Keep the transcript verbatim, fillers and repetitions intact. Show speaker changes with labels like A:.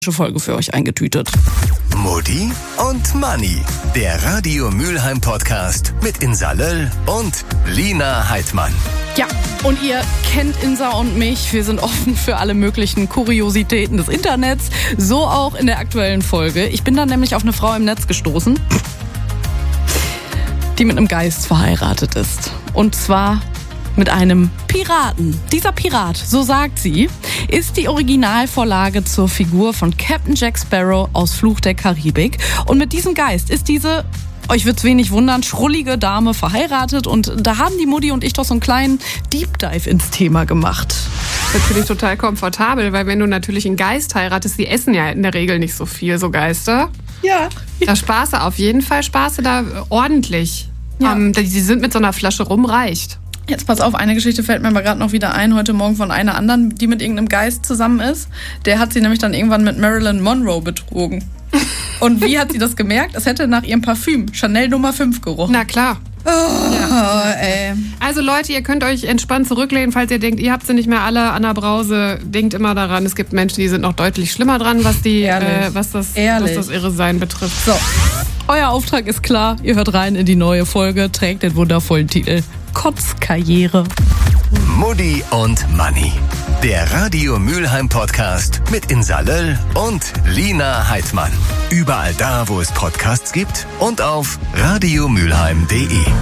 A: Folge für euch eingetütet.
B: Mutti und Manni, der Radio Mülheim Podcast mit Insa Löll und Lina Heidmann.
A: Ja, und ihr kennt Insa und mich. Wir sind offen für alle möglichen Kuriositäten des Internets. So auch in der aktuellen Folge. Ich bin dann nämlich auf eine Frau im Netz gestoßen, die mit einem Geist verheiratet ist. Und zwar mit einem Piraten. Dieser Pirat, so sagt sie, ist die Originalvorlage zur Figur von Captain Jack Sparrow aus Fluch der Karibik. Und mit diesem Geist ist diese, euch wird's wenig wundern, schrullige Dame verheiratet. Und da haben die Mutti und ich doch so einen kleinen Deep Dive ins Thema gemacht.
C: Das finde ich total komfortabel, weil wenn du natürlich einen Geist heiratest, die essen ja in der Regel nicht so viel, so Geister.
A: Ja.
C: Da Spaße, auf jeden Fall Spaße da ordentlich.
A: Ja.
C: Ähm, die sind mit so einer Flasche rum, reicht.
A: Jetzt pass auf, eine Geschichte fällt mir aber gerade noch wieder ein, heute Morgen von einer anderen, die mit irgendeinem Geist zusammen ist. Der hat sie nämlich dann irgendwann mit Marilyn Monroe betrogen. Und wie hat sie das gemerkt? Es hätte nach ihrem Parfüm Chanel Nummer fünf gerochen.
C: Na klar.
A: Oh, ja. ey.
C: Also Leute, ihr könnt euch entspannt zurücklehnen, falls ihr denkt, ihr habt sie nicht mehr alle an der Brause. Denkt immer daran, es gibt Menschen, die sind noch deutlich schlimmer dran, was, die, äh, was, das, was das Irresein betrifft.
A: So, euer Auftrag ist klar. Ihr hört rein in die neue Folge, trägt den wundervollen Titel Kotzkarriere.
B: Mutti und Manni, der Radio Mülheim Podcast mit Insa Löll und Lina Heidmann. Überall da, wo es Podcasts gibt und auf radiomülheim punkt de.